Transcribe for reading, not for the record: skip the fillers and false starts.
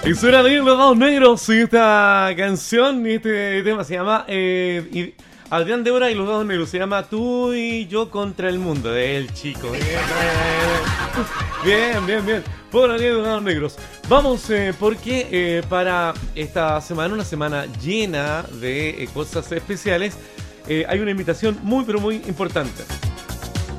Y suena bien Los Dados Negros. Y esta canción y este tema se llama Adrián Débora y Los Dados Negros. Se llama Tú y yo contra el mundo. El chico. Bien. Por la nieve de Los Dados Negros. Vamos, porque para esta semana, una semana llena de cosas especiales, hay una invitación muy, pero muy importante.